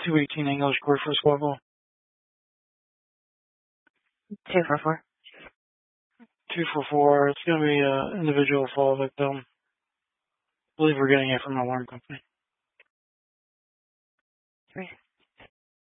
218 English Court for Squabble. 244. 244. It's going to be an individual fall victim. I believe we're getting it from an alarm company. 3.